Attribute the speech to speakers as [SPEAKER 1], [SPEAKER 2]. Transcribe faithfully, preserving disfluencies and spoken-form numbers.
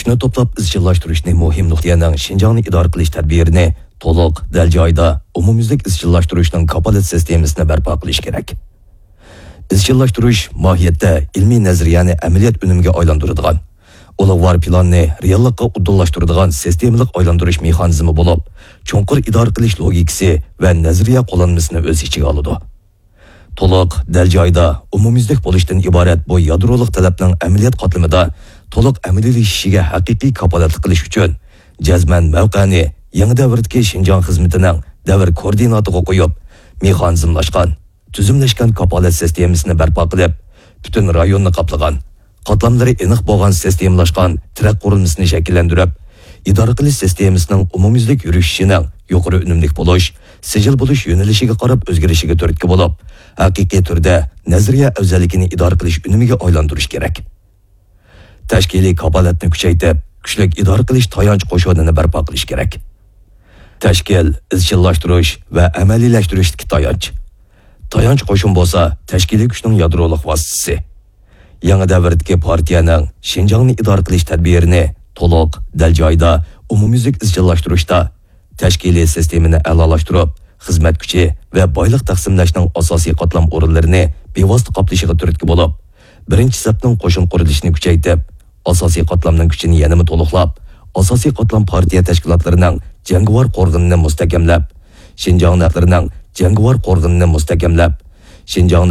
[SPEAKER 1] kuchni to'plab izchillashtirishni muhim nuqtaning Xinjiangni idora qilish tadbirini to'liq dal joyda umumyuzlik izchillashtirishning kapolat sistemasini barpo qilish kerak. Izchillashtirish mohiyatda ilmiy nazariyani amaliyot unumga aylantiradigan, ulug'vor planni reallikqa uddallashtiradigan sistemalik aylantirish mexanizmi bo'lib, cho'nqur idora qilish logikasi va nazariya qo'llanmasini o'z ichiga oladi. To'liq dal joyda umumyuzlik bo'lishdan iborat bu yadrolik talabning amaliyot qatlamida to'liq amaliylashishiga haqiqiy kapolatlik qilish uchun jazman mavqani yangi davrdagi Xinjiang xizmatining davr koordinatiga qo'yib, mexanizmlashgan, tuzumlashgan kapolat sistemasini barpo qilib, butun rayonni qoplagan, qatlamlari aniq bo'lgan sistemlashgan tirak qurilmasini shakllantirib, idora qilish sistemasining umumyuzlik yurishining yuqori unumli bo'lish, sijil bo'lish yo'nalishiga qarab o'zgarishiga turtki bo'lib, haqiqiy turda nazariya afzalligini idora qilish unumiga aylantirish kerak. Tashkiliy kapolatni kuchaytirib, kuchli idora qilish tayanch qo'shinini barpo qilish kerak. Tashkil, izchillashtirish va amaliylashtirish tayanch. Tayanch qo'shin bo'lsa, tashkiliy kuchning yadrolik vositasi. Yangi davrdagi partiyaning Xinjiangni idora qilish tadbirini to'liq dal joyda umumyuzlik izchillashtirishda tashkiliy sistemani a'lolashtirib, xizmat kuchi va boylik taqsimlashning asosiy qatlam o'rinlarini bevosita qoplashiga turtki bo'lib, birinchi safning qo'shin qurilishini kuchaytirib, asosiy qatlamning kuchini yanada to'liqlab, asosiy qatlam partiya tashkilotlarining jangovar qo'rg'inini mustahkamlab, Xinjiang naflarining jangovar qo'rg'inini mustahkamlab, Xinjiang